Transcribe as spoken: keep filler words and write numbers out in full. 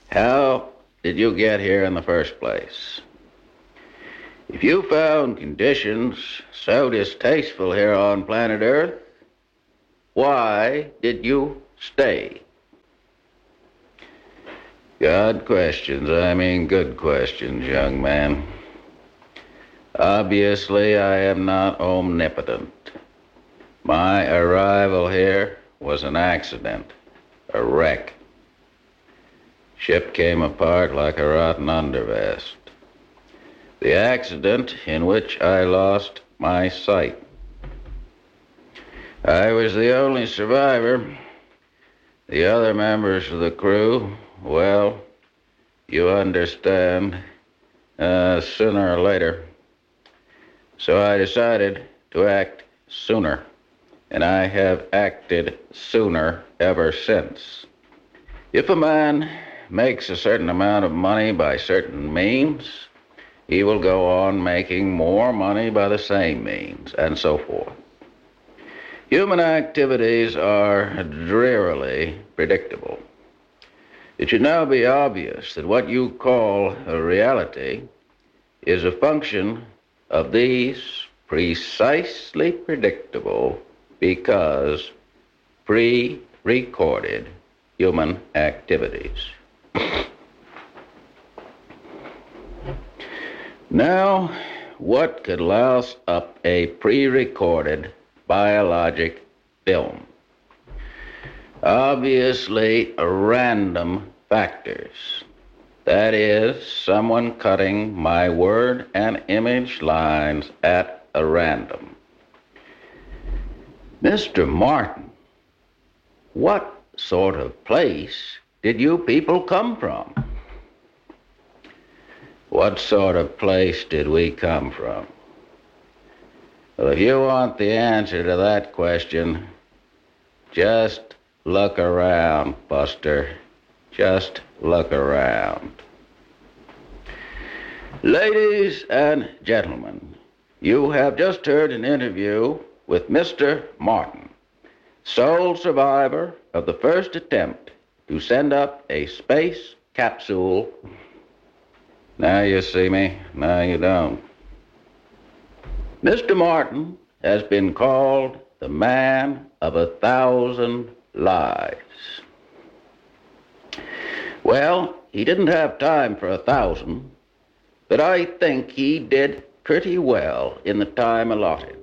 How did you get here in the first place? If you found conditions so distasteful here on planet Earth, why did you stay? Good questions. I mean, good questions, young man. Obviously, I am not omnipotent. My arrival here was an accident, a wreck. Ship came apart like a rotten undervest. The accident in which I lost my sight. I was the only survivor. The other members of the crew, well, you understand, uh, sooner or later. So I decided to act sooner, and I have acted sooner ever since. If a man makes a certain amount of money by certain means, he will go on making more money by the same means, and so forth. Human activities are drearily predictable. It should now be obvious that what you call a reality is a function of these precisely predictable because pre-recorded human activities. Now, what could louse up a pre-recorded biologic film? Obviously, random factors. That is, someone cutting my word and image lines at a random. Mister Martin, what sort of place did you people come from? What sort of place did we come from? Well, if you want the answer to that question, just look around, Buster. Just look around. Ladies and gentlemen, you have just heard an interview with Mister Martin, sole survivor of the first attempt to send up a space capsule. Now you see me, now you don't. Mister Martin has been called the man of a thousand lies. Well, he didn't have time for a thousand, but I think he did pretty well in the time allotted.